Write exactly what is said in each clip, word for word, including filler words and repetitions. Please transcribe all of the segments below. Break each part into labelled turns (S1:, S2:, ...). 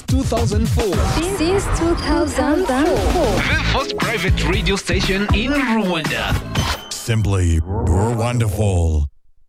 S1: two thousand four.
S2: Since two thousand four.
S1: The first private radio station in Rwanda.
S3: Simply, you're wonderful.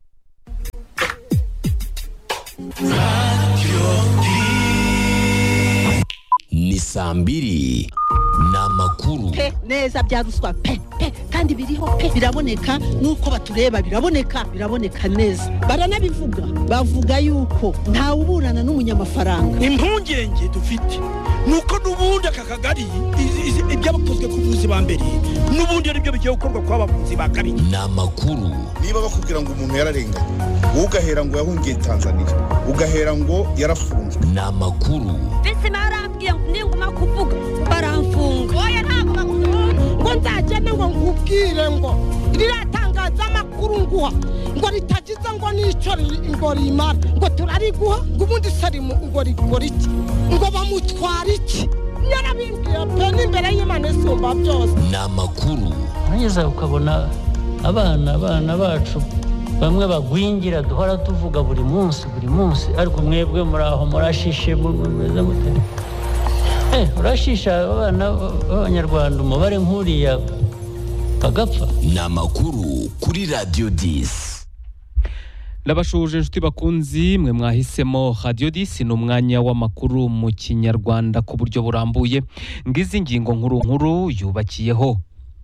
S4: Ni saa mbiri n'amakuru
S5: pe neza bya ruswa pe pe kandi biriho pe biraboneka nuko batureba biraboneka biraboneka neza baranabivuga bavuga yuko nta uburana n'umunyamafaranga.
S6: Impungenge dufite nuko nubundi aka kagari ibyabakozwe ku buzi ba mbere nubundi ari byo bigiye gukorwa kwa bavuzi ba kabiri.
S4: n'amakuru
S7: niba bakubwira ngo umuntu yararenganye ugahera ngo yahungiye Tanzania ugahera ngo yarafunzwe.
S4: n'amakuru
S5: Bese marambwiye ninguma kuvuga baramfunga oya ntago bakufunga ngo nzajyane ngo nkubwire ngo riratangaza amakuru nguha ngo ritagize ngo nico ngo rimara ngo turariguha ngo ubundi sari ngo rigora iki ngo bamutwara iki nyarabingiye pe n'imbere y'Imana isumba byose.
S4: n'amakuru
S8: hanyuma ukabona abana abana bacu bamwe bagwingira duhora tuvuga buri munsi buri munsi ariko mwebwe muri aho murashishe mumeze mute eh urashisha abana b'Abanyarwanda umubare nkuriya bagapfa.
S4: n'amakuru kuri Radio dix.
S9: Labashuje inshuti bakunzi mwe mwahisemo Radio dix n'umwanya w'amakuru mu Kinyarwanda ku buryo burambuye ngizi ngingo nkuru nkuru yubakiyeho.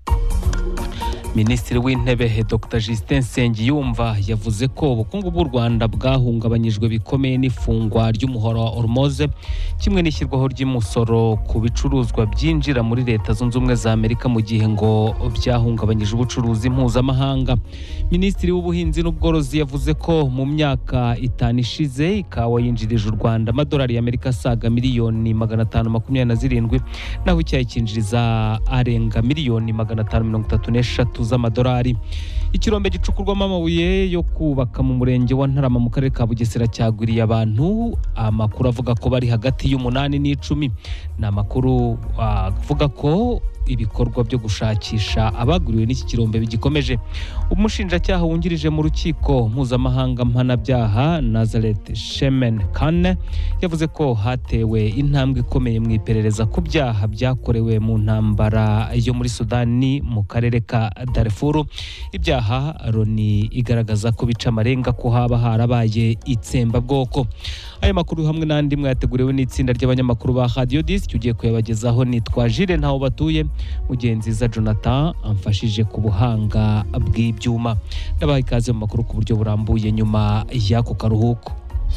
S9: Minisitiri w'Intebe Doctor Justin Nsengiyumva yavuze ko ubukungu bw'u Rwanda bwahungabanyijwe bikomeye n'ifungwa ry'umuhoro wa Hormuz kimwe n'ishyirwaho ry'imusoro ku bicuruzwa byinjira muri Leta Zunze Ubumwe za Amerika mu gihe ngo byahungabanyije ubucuruzi mpuzamahanga. Minisitiri w'Ubuhinzi n'Ubworozi yavuze ko mu myaka itanu ishize ikawa yinjirije u Rwanda amadolari y'Amerika asaga miliyoni magana atanu makumyabiri na zirindwi naho icyayi cyinjiriza arenga miliyoni magana atanu mirongo itatu n'eshatu z'amadolari. Ikirombe gicukurwamo amabuye yo kubaka mu murenge wa Ntarama mu karere ka Bugesera cyagwiriye abantu, amakuru avuga ko bari hagati y'umunani n'icumi. Ni amakuru avuga ko ibikorwa byo gushakisha abaguriwe n'iki kirombe bigikomeje. Umushinjacyaha wungirije mu rukiko mpuzamahanga mpanabyaha Nazareth Shemen Kane yavuze ko hatewe intambwe ikomeye mu iperereza ku byaha byakorewe mu ntambara yo muri Sudani mu karere ka Darfur. Ibyaha Loni igaragaza ko bica amarenga ko haba harabaye itsembabwoko. Aya makuru hamwe n'andi mwateguriwe n'itsinda ry'abanyamakuru ba Radio dix tugiye kuyabagezaho. Nitwa Jire ntaho batuye, mugenzi za Jonathan amfashije ku buhanga bw'ibyuma. Ndabaha ikaze mu makuru ku buryo burambuye nyuma y'ako karuhuko.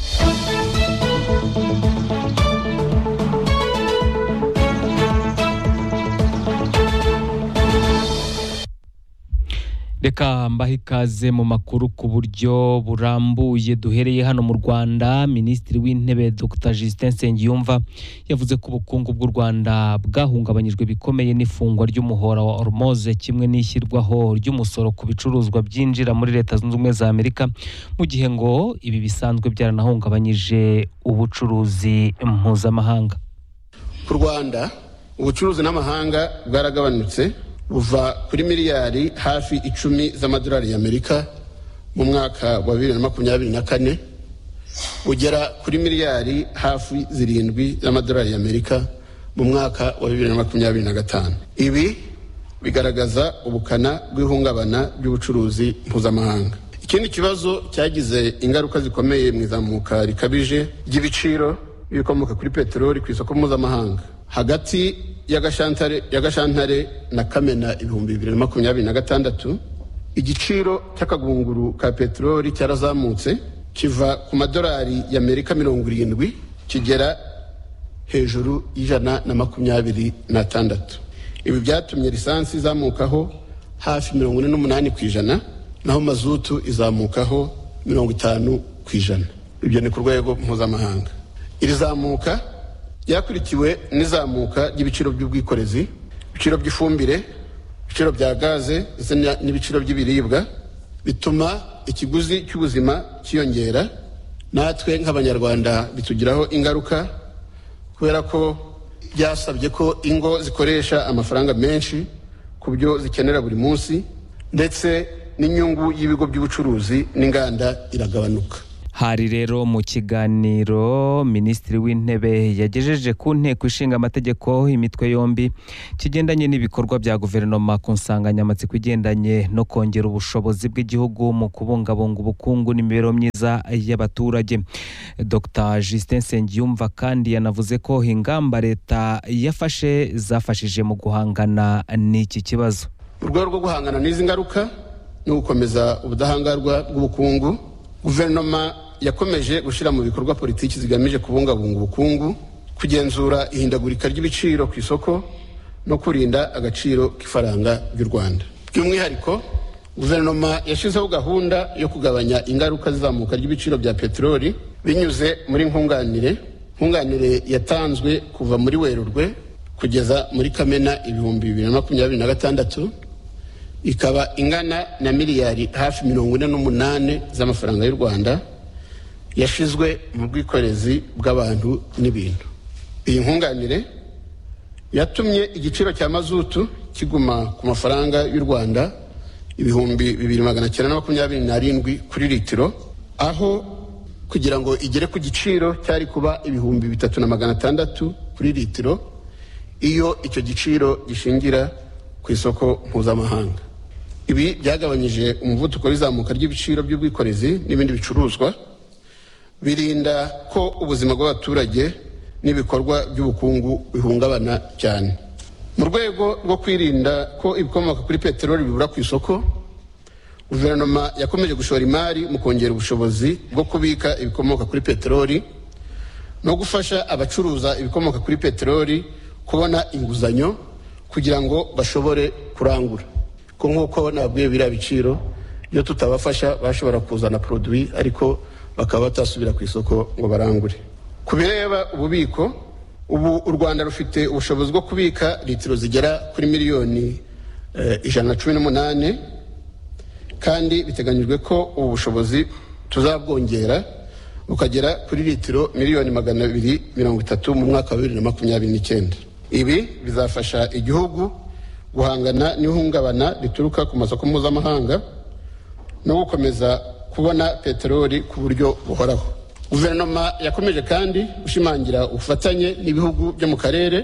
S9: Reka mbahe ikaze mu makuru ku buryo burambuye. Duhereye hano mu Rwanda, Minisitiri w'Intebe Doctor Justin Nsengiyumva yavuze ko ubukungu bw'u Rwanda bwahungabanyijwe bikomeye n'ifungwa ry'umuhora wa Hormuz kimwe n'ishyirwaho ry'umusoro ku bicuruzwa byinjira muri Leta Zunze Ubumwe za Amerika mu gihe ngo ibi bisanzwe byaranahungabanyije ubucuruzi mpuzamahanga.
S10: Ku Rwanda ubucuruzi n'amahanga bwaragabanutse buva kuri miliyari hafi icumi z'amadolari y'Amerika mu mwaka wa bibiri na makumyabiri na kane ugera kuri miliyari hafi zirindwi z'amadolari y'Amerika mu mwaka wa bibiri na makumyabiri na gatanu. Ibi bigaragaza ubukana bw'ihungabana ry'ubucuruzi mpuzamahanga. Ikindi kibazo cyagize ingaruka zikomeye mu izamuka rikabije ry'ibiciro bikomoka kuri peteroli ku isoko mpuzamahanga. Hagati y'agashantare y'agashantare na Kamena ibihumbi bibiri na makumyabiri na gatandatu igiciro cy'akagunguru ka peteroli cyarazamutse kiva ku madolari y'Amerika mirongo irindwi kigera hejuru y'ijana na makumyabiri na tandatu. Ibi byatumye lisansi izamukaho hafi mirongo ine n'umunani ku ijana naho mazutu izamukaho mirongo itanu ku ijana. Ibyo ni ku rwego mpuzamahanga. Iri zamuka yakurikiwe n'izamuka ry'ibiciro by'ubwikorezi, ibiciro by'ifumbire, ibiciro bya gaze n'ibiciro by'ibiribwa, bituma ikiguzi cy'ubuzima cyiyongera. Natwe nk'Abanyarwanda bitugiraho ingaruka kubera ko byasabye ko ingo zikoresha amafaranga menshi ku byo zikenera buri munsi, ndetse n'inyungu y'ibigo by'ubucuruzi n'inganda iragabanuka.
S9: Hari rero mu kiganiro Minisitiri w'Intebe yagejeje ku nteko ishinga amategeko imitwe yombi kigendanye n'ibikorwa bya guverinoma ku nsanganyamatsiko igendanye no kongera ubushobozi bw'igihugu mu kubungabunga ubukungu n'imibereho myiza y'abaturage. Dr Justin Nsengiyumva kandi yanavuze ko ingamba leta yafashe zafashije mu guhangana n'iki kibazo.
S10: Mu rwego rwo guhangana n'izi ngaruka no gukomeza ubudahangarwa bw'ubukungu, guverinoma yakomeje gushyira mu bikorwa politiki zigamije kubungabunga ubukungu, kugenzura ihindagurika ry'ibiciro ku isoko no kurinda agaciro k'ifaranga ry'u Rwanda. By'umwihariko, guverinoma yashyizeho gahunda yo kugabanya ingaruka z'izamuka ry'ibiciro bya peteroli binyuze muri nkunganire. Nkunganire yatanzwe kuva muri Werurwe kugeza muri Kamena ibihumbi bibiri na makumyabiri na gatandatu, ikaba ingana na miliyari hafi mirongo ine n'umunani z'amafaranga y'u Rwanda yashizwe mu bwikorezi bw'abantu n'ibintu. Iyi nkunganire yatumye igiciro cya mazutu kiguma ku mafaranga y'u Rwanda ibihumbi bibiri magana cyenda na makumyabiri n'arindwi kuri litiro, aho kugira ngo igere ku giciro cyari kuba ibihumbi bitatu na magana atandatu kuri litiro iyo icyo giciro gishingira ku isoko mpuzamahanga. Ibi byagabanyije umuvuduko w'izamuka ry'ibiciro by'ubwikorezi n'ibindi bicuruzwa, birinda ko ubuzima bw'abaturage n'ibikorwa by'ubukungu bihungabana cyane. Mu rwego rwo kwirinda ko ibikomoka kuri peteroli bibura ku isoko, guverinoma yakomeje gushora imari mu kongera ubushobozi bwo kubika ibikomoka kuri peteroli no gufasha abacuruza ibikomoka kuri peteroli kubona inguzanyo kugira ngo bashobore kurangura. Ko nk'uko nabwiye biriya biciro, iyo tutabafasha bashobora kuzana produit ariko bakaba batasubira ku isoko ngo barangure. Ku bireba ububiko, ubu u Rwanda rufite ubushobozi bwo kubika litiro zigera kuri miliyoni eh, ijana na cumi n'umunani, kandi biteganyijwe ko ubu bushobozi tuzabwongera bukagera kuri litiro miliyoni magana abiri mirongo itatu mu mwaka wa bibiri na makumyabiri n'icyenda. Ibi bizafasha igihugu guhangana n'ihungabana rituruka ku masoko mpuzamahanga no gukomeza kubona peteroli ku buryo buhoraho. Guverinoma yakomeje kandi gushimangira ubufatanye n'ibihugu byo mu karere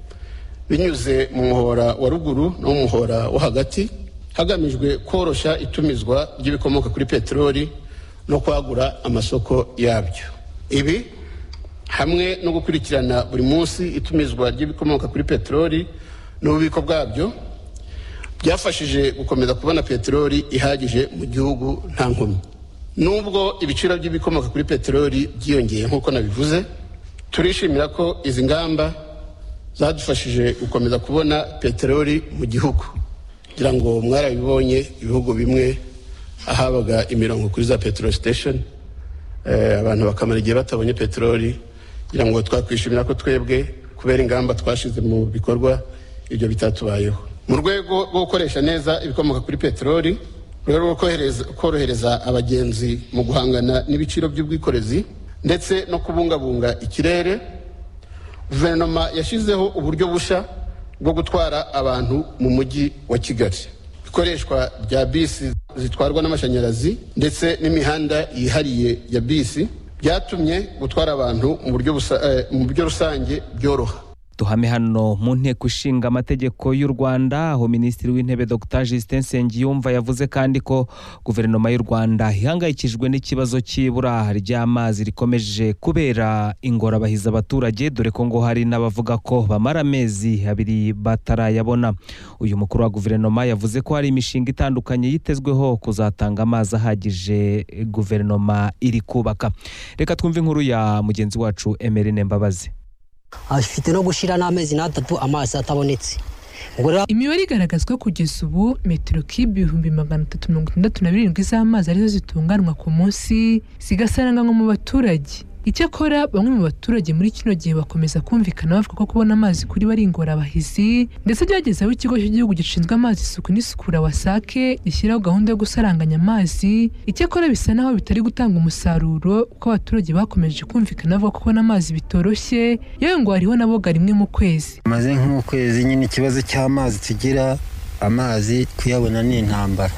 S10: binyuze mu muhora wa ruguru no mu muhora wo hagati, hagamijwe koroshya itumizwa ry'ibikomoka kuri peteroli no kwagura amasoko yabyo. Ibi hamwe no gukurikirana buri munsi itumizwa ry'ibikomoka kuri peteroli n'ububiko bwabyo byafashije gukomeza kubona peteroli ihagije mu gihugu nta nkomyi. Nubwo ibiciro by'ibikomoka kuri peteroli byiyongeye nk'uko nabivuze, turishimira ko izi ngamba zadufashije gukomeza kubona peteroli mu gihugu. Kugira ngo mwarabibonye, ibihugu bimwe ahabaga imirongo kuri za petrol station, eh, abantu bakamara igihe batabonye peteroli, kugira ngo twakwishimira ko twebwe kubera ingamba twashize mu bikorwa ibyo bitatubayeho. Mu rwego rwo gukoresha neza ibikomoka kuri peteroli, mu rwego rwo korohereza abagenzi mu guhangana n'ibiciro by'ubwikorezi ndetse no kubungabunga ikirere, guverinoma yashyizeho uburyo busha bwo gutwara abantu mu mujyi wa Kigali. Ikoreshwa rya bisi zitwarwa n'amashanyarazi ndetse n'imihanda yihariye ya bisi byatumye gutwara abantu mu buryo eh, mu buryo rusange byoroha.
S9: Tuhame hano mu nteko ishinga amategeko y'u Rwanda, aho Minisitiri w'Intebe Dr Justin Nsengiyumva yavuze kandi ko guverinoma y'u Rwanda ihangayikishijwe n'ikibazo cy'ibura ry'amazi rikomeje kubera ingorabahiza abaturage, dore ko ngo hari n'abavuga ko bamara amezi abiri batarayabona. Uyu mukuru wa guverinoma yavuze ko hari imishinga itandukanye yitezweho kuzatanga amazi ahagije guverinoma iri kubaka. Reka twumve inkuru ya mugenzi wacu Emeline Mbabazi.
S11: Afite no gushira n'amezi n'atatu amazi atabonetse.
S12: Imibare igaragazwa kugeza ubu metero kibi ibihumbi magana atatu mirongo itandatu na birindwi z'amazi arizo zitunganwa ku munsi zigasaranganywa mu baturage. Icyakora bamwe mu baturage muri kino gihe bakomeza kumvikana bavuga ko kubona amazi kuri bari ingorabahizi, ndetse byageze aho ikigo cy'igihugu gishinzwe amazi isuku n'isukura wasake gishyiraho gahunda yo gusaranganya amazi. Icyakora bisa naho bitari gutanga umusaruro kuko abaturage bakomeje kumvikana bavuga ko kubona amazi bitoroshye, yewe ngo hariho naboga rimwe mu kwezi.
S13: Maze nk'ukwezi nyine ikibazo cy'amazi tugira, amazi kuyabona ni intambara.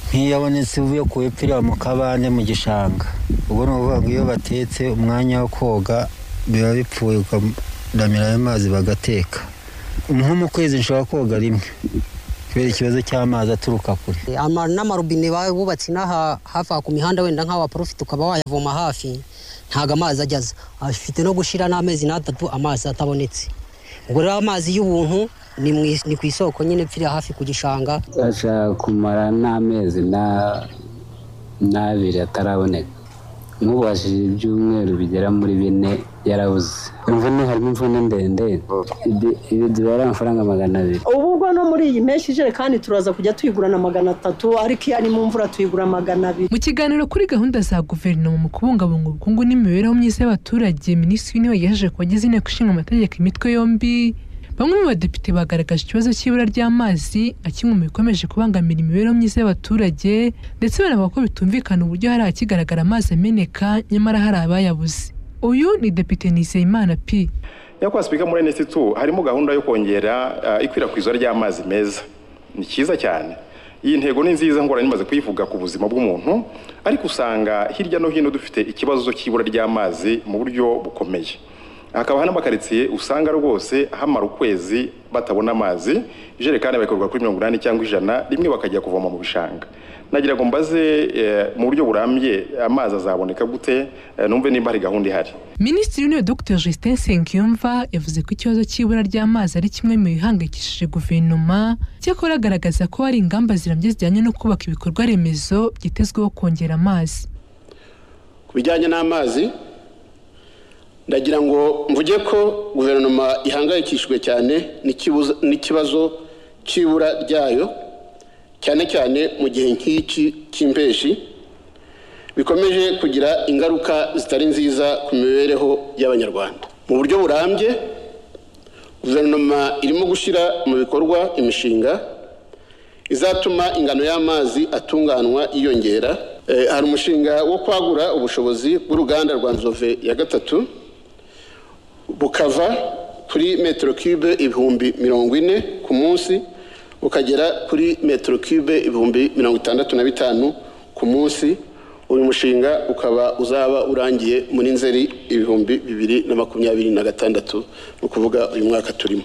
S13: nk'iyabonetse uvuye ku epfira mu kabande mu gishanga ubwo ni ukuvuga ngo iyo batetse umwanya wo koga biba bipfuye ukadamira ayo mazi bagateka nko mu kwezi nshobora koga rimwe kubera ikibazo cy'amazi aturuka kure
S11: n'amarobine bubatse inaha hafi ku mihanda wenda nk'awa profit ukaba wayavoma hafi ntago amazi ajyaza afite no gushira n'amezi n'atatu amazi atabonetse ubwo rero amazi y'ubuntu ni ni ku isoko nyine pfira hafi ku gishanga
S14: ashaka kumara n'amezi na n'abiri ataraboneka nk'ubashije ibyumweru bigera muri bine yarabuze imvune harimo imvune ndende ibi dubara amafaranga magana abiri
S15: ubwo no muri iyi meshi ijerekani turaza kujya tuyigura na magana atatu ariko iyo ari mu mvura tuyigura magana abiri.
S12: Mu kiganiro kuri gahunda za guverinoma mu kubungabunga ubukungu n'imibereho myiza y'abaturage, Minisitiri w'Intebe yajeje ko agize inteko ishinga amategeko imitwe yombi. Bamwe mu badepite bagaragaje ikibazo cy'ibura ry'amazi akimwe mu bikomeje kubangamira imibereho myiza y'abaturage, ndetse banavuga ko bitumvikana uburyo hari akigaragara amazi ameneka nyamara hari abayabuze. Uyu ni Depite Nizeyimana P.
S16: Nyakwa Speaker muri N S two harimo gahunda yo kongera uh, ikwirakwizwa ry'amazi meza. Ni cyiza cyane. Iyi ntego ni nziza ngora nimaze kuyivuga ku buzima bw'umuntu, ariko usanga hirya no hino dufite ikibazo cy'ibura ry'amazi mu buryo bukomeye. Hakaba hana makaritsiye usanga rwose hamara ukwezi batabona amazi, ijerekani bakorwa kuri mirongo inani cyangwa ijana, rimwe bakajya kuvoma mu bishanga. Nagira ngo mbaze e, mu buryo burambye amazi azaboneka gute, e, numve nimba ari gahunda ihari.
S12: Minisitiri w'Intebe Dr Justin Nsengiyumva yavuze ko ikibazo cy'ibura ry'amazi ari kimwe mu bihangayikishije guverinoma, cyakora agaragaza ko hari ingamba zirambye zijyanye no kubaka ibikorwa remezo byitezweho kongera amazi.
S10: Kubijyanye n'amazi, ndagira ngo mvuge ko guverinoma ihangayikishijwe cyane n'ikibazo cy'ibura ryayo, cyane cyane mu gihe nk'iki cy'impeshi bikomeje kugira ingaruka zitari nziza ku mibereho y'abanyarwanda. Mu buryo burambye, guverinoma irimo gushyira mu bikorwa imishinga izatuma ingano y'amazi atunganwa yiyongera. E, hari umushinga wo kwagura ubushobozi bw'uruganda rwa Nzove ya gatatu bukava kuri metero cube ibihumbi mirongo ine ku munsi ukagera kuri metero cube ibihumbi mirongo itandatu na bitanu ku munsi. Uyu mushinga ukaba uzaba urangiye muri Nzeri ibihumbi bibiri na makumyabiri na gatandatu, no kuvuga uyu mwaka turimo.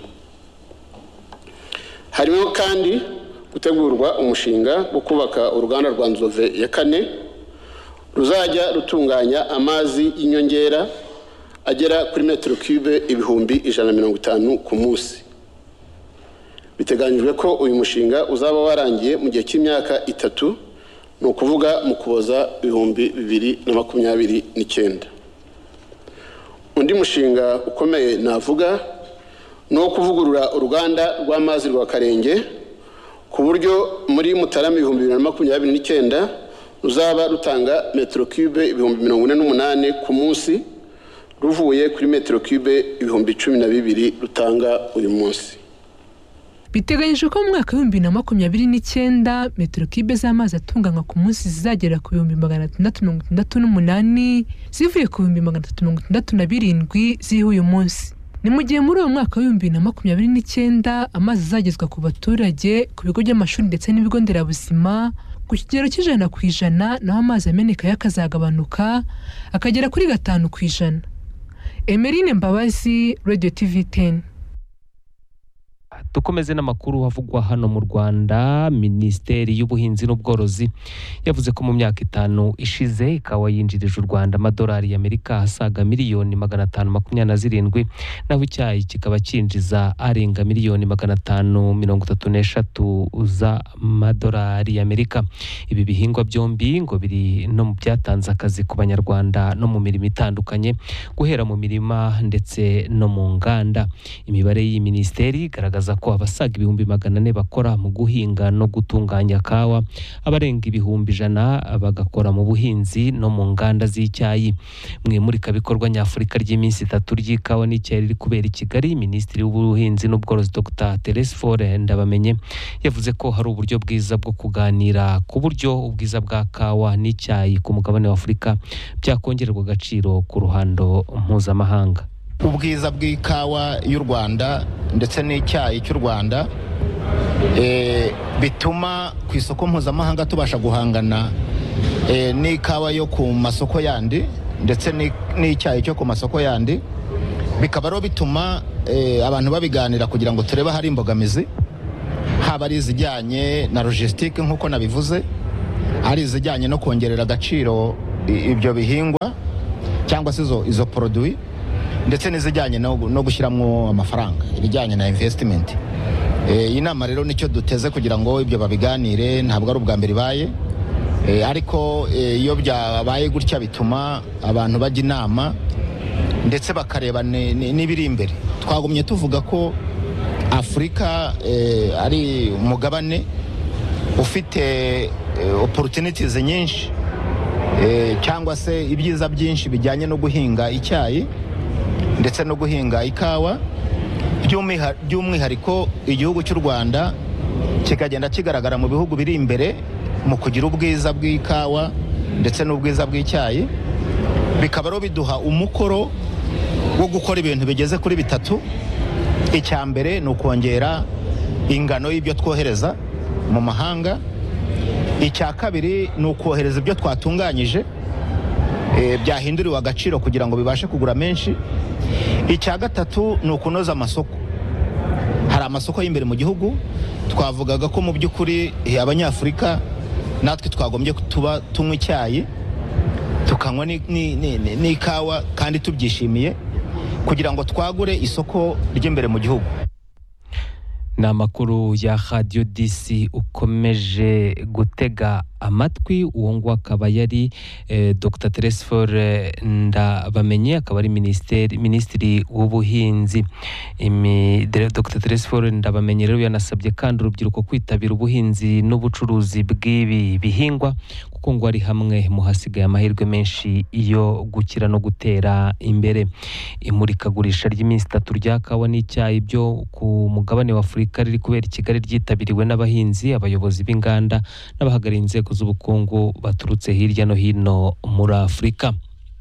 S10: Harimo kandi gutegurwa umushinga wo kubaka uruganda rwa Nzove ya kane ruzajya rutunganya amazi y'inyongera agera kuri metero cube ibihumbi ijana na mirongo itanu ku munsi. Biteganyijwe ko uyu mushinga uzaba warangiye mu gihe cy'imyaka itatu, no kuvuga mu kuboza ibihumbi bibiri na makumyabiri n'icyenda. Undi mushinga ukomeye navuga no kuvugurura uruganda rw'amazi rwa Karenge ku buryo muri Mutarama ibihumbi bibiri na makumyabiri n'icyenda ruzaba rutanga metero cube ibihumbi mirongo ine n'umunani ku munsi, ruvuye kuri metero cube ibihumbi cumi na bibiri rutanga uyu munsi.
S12: Biteganyijwe ko mu mwaka w'ibihumbi bibiri na makumyabiri n'icyenda metero cube z'amazi atunganywa ku munsi zizagera ku bihumbi magana atandatu mirongo itandatu n'umunani, zivuye ku bihumbi magana atatu mirongo itandatu na birindwi ziriho uyu munsi. Ni mu gihe muri uwo mwaka w'ibihumbi bibiri na makumyabiri n'icyenda amazi azagezwa ku baturage, ku bigo by'amashuri ndetse n'ibigo nderabuzima ku kigero cy'ijana ku ijana, naho amazi ameneka yakazagabanuka akagera kuri gatanu ku ijana. Emeline Mbabazi, Radio T V ten.
S9: Dukomeze n'amakuru havugwa hano mu Rwanda. Minisiteri y'Ubuhinzi n'Ubworozi yavuze ko mu myaka itanu ishize ikawa yinjirije u Rwanda amadolari y'Amerika asaga miliyoni magana atanu makumyabiri na zirindwi, naho icyayi kikaba cyinjiza arenga miliyoni magana atanu mirongo itatu n'eshatu z'amadolari y'Amerika. Ibi bihingwa byombi ngo biri no mu byatanze akazi ku Banyarwanda no mu mirimo itandukanye, guhera mu mirima ndetse no mu nganda. Imibare y'iyi minisiteri igaragaza ko abasaga ibihumbi magana ane bakora mu guhinga no gutunganya kawa, abarenga ibihumbi ijana bagakora mu buhinzi no mu nganda z'icyayi. Mu imurikabikorwa nyafurika ry'iminsi itatu ry'ikawa n'icyayi riri kubera i Kigali, Minisitiri w'Ubuhinzi n'Ubworozi Dr Teresphore Ndabamenye yavuze ko hari uburyo bwiza bwo kuganira ku buryo ubwiza bwa kawa n'icyayi ku mugabane wa Afurika byakongererwa agaciro ku ruhando mpuzamahanga.
S17: Ubwiza bw'ikawa y'u Rwanda ndetse n'icyayi cy'u Rwanda eh, bituma ku isoko mpuzamahanga tubasha guhangana eh, n'ikawa yo ku masoko yandi ndetse n'icyayi cyo ku masoko yandi, bikaba rero bituma eh, abantu babiganira kugira ngo turebe hari imbogamizi, haba ari izijyanye na logistique nk'uko nabivuze, ari izijyanye no kongerera agaciro ibyo bihingwa cyangwa se izo izo produit, ndetse n'izijyanye no, no gushyiramo amafaranga, ibijyanye na investment. iyi nama rero nicyo duteze kugira ngo ibyo babiganire, ntabwo ari ubwa mbere ibaye, ariko iyo byabaye gutya bituma abantu bajya inama ndetse bakareba n'ibiri imbere. Twagumye tuvuga ko Afurika ari umugabane ufite opportunities nyinshi cyangwa se ibyiza byinshi bijyanye no guhinga icyayi ndetse no guhinga ikawa, by'umwihariko igihugu cy'u Rwanda kikagenda kigaragara mu bihugu biri imbere mu kugira ubwiza bw'ikawa ndetse n'ubwiza bw'icyayi. Bikaba rero biduha umukoro wo gukora ibintu bigeze kuri bitatu. Icya mbere ni ukongera ingano y'ibyo twohereza mu mahanga. Icya kabiri ni ukohereza ibyo twatunganyije byahinduriwe agaciro kugira ngo bibashe kugura menshi. Icya gatatu ni ukunoza amasoko. Hari amasoko y'imbere mu gihugu, twavugaga ko mu by'ukuri abanyafurika natwe twagombye tuba tunywa icyayi tukanywa n'ikawa kandi tubyishimiye kugira ngo twagure isoko ry'imbere mu gihugu.
S9: Ni amakuru ya Radio disi ukomeje gutega amatwi. Uwo ngo akaba yari eh, Dr Teresphore Ndabamenye, akaba ari ministeri ministiri w'ubuhinzi. Dr Teresphore Ndabamenye rero yanasabye kandi urubyiruko kwitabira ubuhinzi n'ubucuruzi bw'ibi bihingwa kuko ngo ari hamwe mu hasigaye amahirwe menshi iyo gukira no gutera imbere. Imurikagurisha ry'iminsi itatu rya kawa n'icyayi byo ku mugabane wa Afurika riri kubera i Kigali ryitabiriwe n'abahinzi, abayobozi b'inganda n'abahagarariye inzego z'ubukungu baturutse hirya no hino muri Afurika.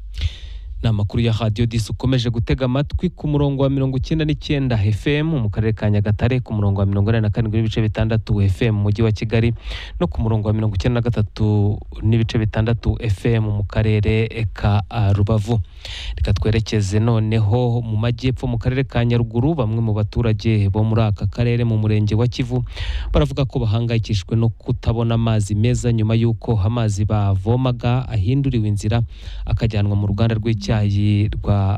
S9: Ni amakuru ya Radio disi ukomeje gutega amatwi ku murongo wa mirongo icyenda n'icyenda F M mu karere ka Nyagatare, ku murongo wa mirongo ine na karindwi n'ibice bitandatu F M mu mujyi wa Kigali, no ku murongo wa mirongo icyenda na gatatu n'ibice bitandatu F M mu karere ka Rubavu. Reka twerekeze noneho mu majyepfo mu karere ka Nyaruguru. Bamwe mu baturage bo muri aka karere mu murenge wa Kivu baravuga ko bahangayikishijwe no kutabona amazi meza nyuma y'uko amazi bavomaga ahinduriwe inzira akajyanwa mu ruganda rw'icyayi rwa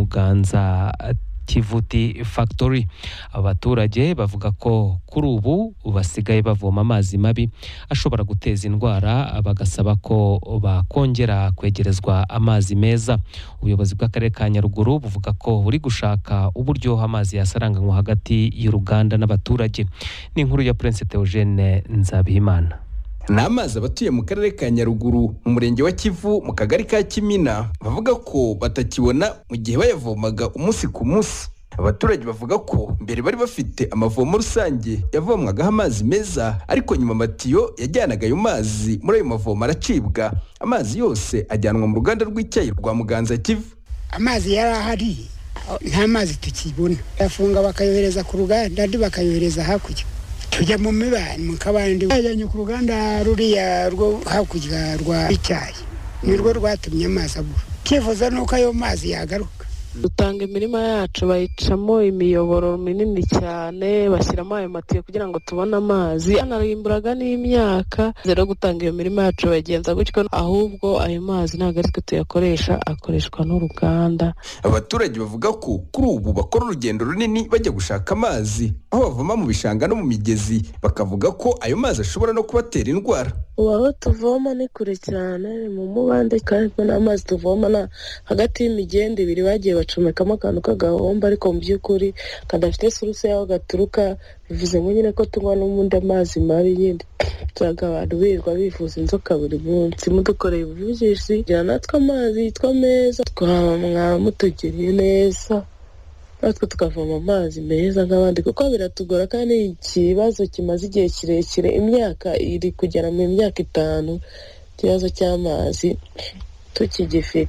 S9: Muganza Kivuti Factory. Abaturage bavuga ko kuri ubu basigaye bavoma amazi mabi ashobora guteza indwara, bagasaba ko bakongera kwegerezwa amazi meza. Ubuyobozi bw'akarere ka Nyaruguru buvuga ko buri gushaka uburyo amazi yasaranganywa hagati y'uruganda n'abaturage. Ni inkuru ya Prince Theogene Nzabihimana.
S18: Ni amazi abatuye mu karere ka Nyaruguru mu murenge wa Kivu mu kagari ka Kimina bavuga ko batakibona mu gihe bayavomaga umunsi ku munsi. Abaturage bavuga ko mbere bari bafite amavomo rusange yavomwagaho amazi meza, ariko nyuma amatiyo yajyanaga ayo mazi muri ayo mavomo aracibwa, amazi yose ajyanwa mu ruganda rw'icyayi rwa Muganza Kivu.
S19: Amazi yari ahari, nta mazi tukibona, bafunga bakayohereza ku ruganda ndi bakayohereza hakurya, tujya mu mibani mu kabandi bajyanye ku ruganda ruriya rwo hakurya rwa icyayi, nirwo rwatumye amazi abura. Kifuza nuko ayo mazi yagaruka.
S20: Dutanga imirima yacu bayicamo imiyoboro minini cyane, bashyiramo ayo matiyo kugira ngo tubone amazi. Anarimburaga n'imyaka, rero gutanga iyo mirima yacu bagenza gutyo, ahubwo ayo mazi ntabwo ari twe tuyakoresha, akoreshwa n'uruganda.
S18: Abaturage bavuga ko kuri ubu bakora urugendo runini bajya gushaka amazi, aho bavoma mu bishanga no mu migezi, bakavuga ko ayo mazi ashobora no kubatera indwara.
S20: Aho tuvoma ni kure cyane mu mubande, kandi n'amazi tuvoma na hagati y'imigende ibiri bagiye bacomekamo akantu k'agahomba, ariko mu by'ukuri kadafite suruse yaho gaturuka, bivuze ngo nyine ko tunywa n'umundi amazi mabi. Nyine turaga abantu birirwa bifuza inzoka buri munsi, mudukoreye ubuvugizi kugira natwe amazi yitwa meza, twamwa mutugiriye neza natwe tukavoma amazi meza nk'abandi, kuko biratugora kandi ikibazo kimaze igihe kirekire, imyaka iri kugera mu myaka itanu ikibazo cy'amazi tukigifite.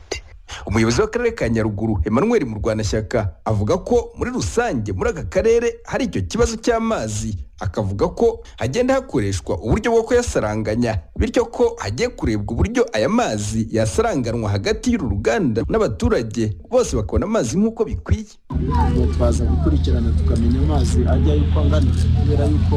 S18: umuyobozi w'akarere ka Nyaruguru Emmanuel Murwanashyaka avuga ko muri rusange muri aka karere hari icyo kibazo cy'amazi, akavuga ko hagenda hakoreshwa uburyo bwo kuyasaranganya, bityo ko hagiye kurebwa uburyo aya mazi yasaranganwa hagati y'uru ruganda n'abaturage bose bakabona amazi nk'uko bikwiye.
S21: Twaza gukurikirana tukamenya amazi ajya yuko angana, kubera yuko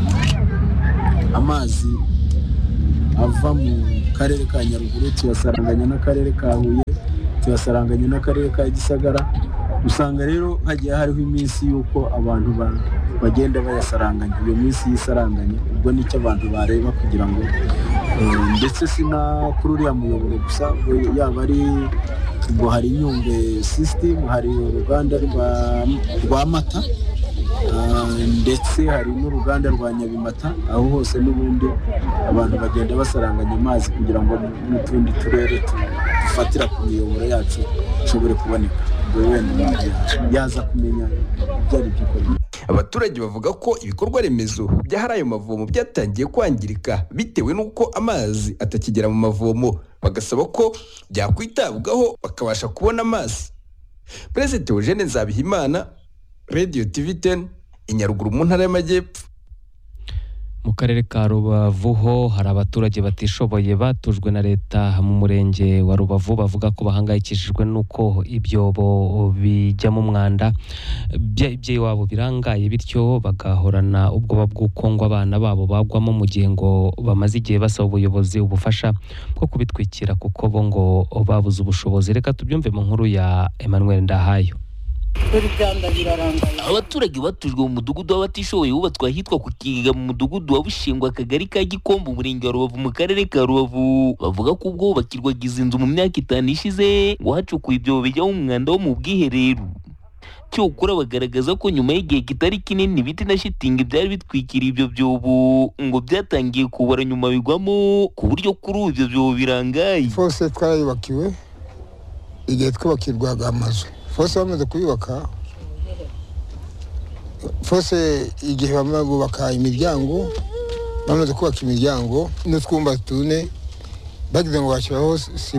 S21: amazi ava mu karere ka Nyaruguru tuyasaranganya n'akarere ka Huye, tuyasaranganya n'akarere ka Gisagara. Usanga rero hagiye hariho iminsi yuko abantu bagenda bayasaranganya, iyo minsi y'isaranganya ubwo nicyo abantu bareba kugira ngo ndetse sina kuri uriya muyoboro gusa, yaba ari ubwo hari Nyungwe system, hari uruganda rwa Mata ndetse hari n'uruganda rwa Nyabimata, aho hose n'ubundi abantu bagenda basaranganya amazi kugira ngo n'utundi turere dufatira ku miyoboro yacu ushobore kuboneka. Yaza kumenya byari byikorwa.
S18: Abaturage bavuga ko ibikorwa remezo by'ahari ayo mavomo byatangiye kwangirika bitewe n'uko amazi atakigera mu mavomo, bagasaba ko byakwitabwaho bakabasha kubona amazi. Perezida Eugene Nzabihimana, Radio T V ten, Inyaruguru mu ntara y'Amajyepfo.
S9: Mu karere ka Rubavu ho hari abaturage batishoboye batujwe na leta mu murenge wa Rubavu, bavuga ko bahangayikishijwe nuko ibyobo bijyamo umwanda ibyo wabo birangaye, bityo bagahorana ubwoba bw'uko ngo abana babo bagwamo mu gihe ngo bamaze igihe basaba ubuyobozi ubufasha bwo kubitwikira kuko bo ngo babuze ubushobozi. Reka tubyumve mu nkuru ya Emmanuel Ndahayo.
S22: Abaturage batujwe mu mudugudu w'abatishoboye wubatswe ahitwa ku Kigega mu mudugudu wa Bushingwa akagari ka Gikombe umurenge wa Rubavu mu karere ka Rubavu, bavuga ko ubwo bakirwaga izi nzu mu myaka itanu ishize ngo hacukuye ibyobo bijyamo umwanda wo mu bwiherero. Cyokora bagaragaza ko nyuma y'igihe kitari kinini ibiti na shitingi byari bitwikiriye ibyo byobo ngo byatangiye kubara nyuma bigwamo, ku buryo kuri ibyo byobo birangaye.
S23: Fose twarayubakiwe igihe twubakirwaga amazu, fose bamaze kuyubaka, fose igihe bamaze kubaka imiryango, bamaze kubaka imiryango n'utwumba tune, bagize ngo bashyiraho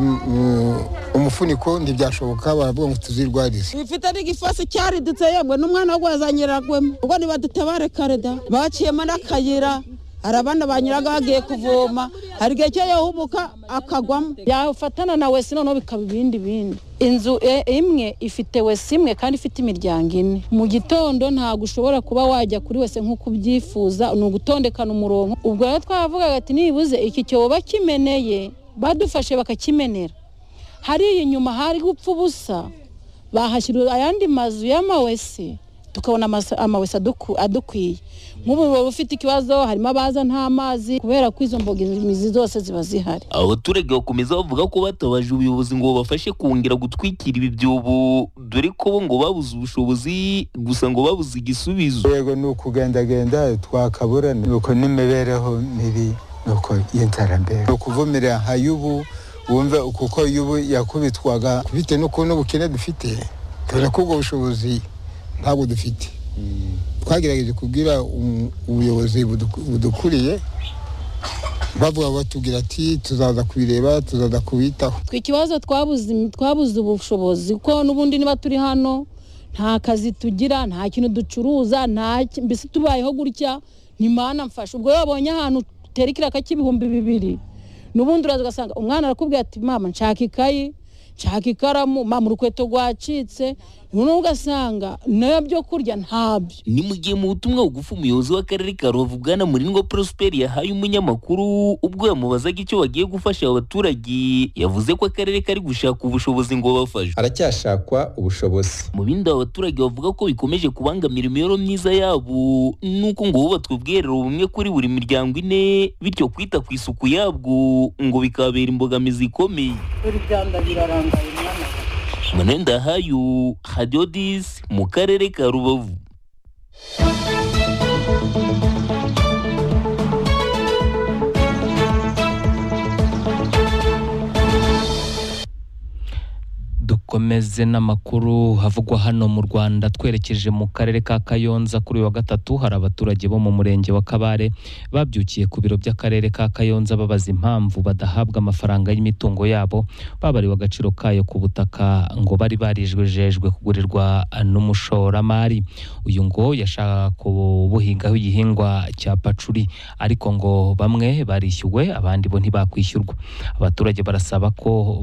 S23: umufuniko ntibyashoboka, baravuga ngo tuzirwarize.
S5: Bifite n'igifasi cyaridutse yemwe n'umwana wo gwazanyiragwemo, ubwo nibadutabare kareda baciyemo n'akayira, hari abana banyuraga bagiye kuvoma, hari igihe cyo yahubuka akagwamo,
S24: yafatana na wese noneho bikaba ibindi bindi. Inzu imwe ifite wese imwe kandi ifite imiryango ine. Mu gitondo ntabwo ushobora kuba wajya kuri wese nk'uko ubyifuza, ni ugutondekana umurongo. Ubwo rero twavugaga ati nibuze iki cyobo bakimeneye badufashe bakakimenera, hariya inyuma hari gupfa ubusa, bahashyira ayandi mazu y'amawese tukabona amawese adukwiye. Nk'ubu baba ufite ikibazo, harimo abaza nta mazi kubera ko izo mbogamizi zose ziba zihari.
S22: Abaturage bakomeza bavuga ko batabaje ubuyobozi ngo bafashe kongera gutwikira ibi byobo, dore ko bo ngo babuze ubushobozi gusa ngo babuze igisubizo.
S23: Yego ni ukugendagenda twakabura, nuko n'imibereho mibi, nuko y'inzarambere, ni ukuvumira hayubu wumve kuko yubu yakubitwaga bitewe n'ukuntu ubukene dufite, tubona ko ubwo bushobozi ntabwo dufite. Twagerageje kubwira ubuyobozi budukuriye, bavuga batubwira ati tuzaza kubireba, tuzaza kubitaho.
S24: Twikibazo twabuze twabuze ubushobozi ko n'ubundi niba turi hano nta kazi tugira, nta kintu ducuruza, nta mbese tubayeho gutya, nimana mfasha. Ubwo yabonye ahantu utera ikiraka cy'ibihumbi bibiri, n'ubundi uraza ugasanga umwana arakubwira ati mama nshaka ikayi, nshaka ikaramu, mama urukweto rwacitse, noneho ugasanga nayo byo kurya ntabyo.
S22: Ni mu gihe mu butumwa bugufi umuyobozi w'akarere ka Rubavu Bwana Murindwa Prosper yahaye umunyamakuru ubwo yamubazaga icyo bagiye gufasha abaturage, yavuze ko akarere kari gushaka ubushobozi ngo bafashe.
S18: Haracyashakwa ubushobozi.
S22: Mu bindi abaturage bavuga ko bikomeje kubangamira imibereho myiza yabo, nuko ngo hubatswe ubwiherero bumwe kuri buri miryango ine, bityo kwita ku isuku yabwo ngo bikabera imbogamizi ikomeye. Manenda hayu Radio dix mu karere ka Rubavu.
S9: dukomeze n'amakuru havugwa hano mu Rwanda twerekeje mu karere ka Kayonza kuri wa gatatu. Hari abaturage bo mu murenge wa Kabare babyukiye ku biro by'akarere ka Kayonza babaza impamvu badahabwa amafaranga y'imitungo yabo babariwe agaciro kayo ku butaka ngo bari barijejwe kugurirwa n'umushoramari. Uyu ngo yashaka kubuhingaho igihingwa cya pacuri ariko ngo bamwe barishyuwe abandi bo ntibakwishyurwa. Abaturage barasaba ko